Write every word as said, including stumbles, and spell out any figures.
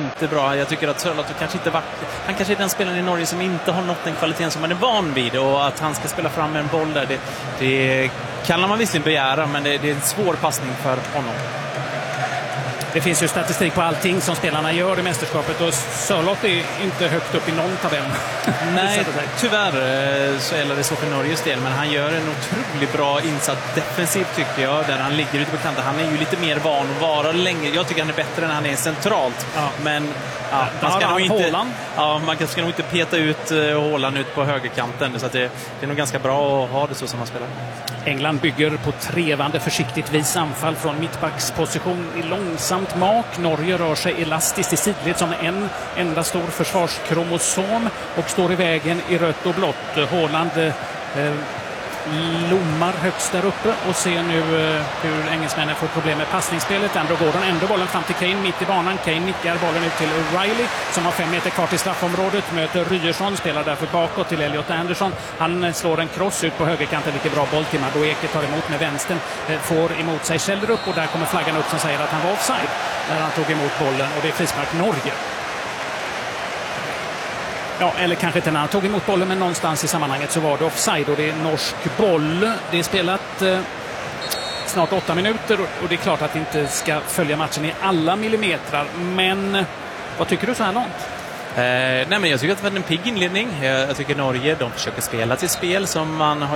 inte bra. Jag tycker att Sörloth kanske inte varit, han kanske är den spelaren i Norge som inte har nått den kvaliteten som man är van vid, och att han ska spela fram en boll där, det, det kan man visserligen begära, men det, det är en svår passning för honom. Det finns ju statistik på allting som spelarna gör i mästerskapet, och Sörloth är inte högt upp i någon tabell. Nej, tyvärr så är det så för Norges del, men han gör en otroligt bra insats defensivt tycker jag, där han ligger ute på kanten. Han är ju lite mer van att vara länge. Jag tycker han är bättre när han är centralt. Ja. Men ja, man ska nog inte, ja, man ska nog inte peta ut Haaland ut på högerkanten, så att det, det är nog ganska bra att ha det så som han spelar. England bygger på trevande försiktigt vis anfall från mittbacksposition i långsamt mak. Norge rör sig elastiskt i sidled som en enda stor försvarskromosom och står i vägen i rött och blått. Haaland eh, lommar högst där uppe och ser nu eh, hur engelsmännen får problem med passningsspelet. Ändå går den ändå bollen fram till Kane mitt i banan. Kane nickar bollen ut till O'Reilly som har fem meter kvar till straffområdet. Möter Ryerson, spelar därför bakåt till Elliot Anderson. Han slår en cross ut på högerkanten, vilket bra boll till Madueke, tar emot med vänstern, eh, får emot sig, skäller upp, och där kommer flaggan upp som säger att han var offside när han tog emot bollen, och det är frispark Norge. Ja, eller kanske inte när han tog emot bollen, men någonstans i sammanhanget så var det offside, och det är norsk boll. Det är spelat eh, snart åtta minuter, och det är klart att vi inte ska följa matchen i alla millimeter. Men vad tycker du så här långt? Eh, nej men jag tycker att det var en pigg inledning. Jag, jag tycker Norge, de försöker spela till spel som man har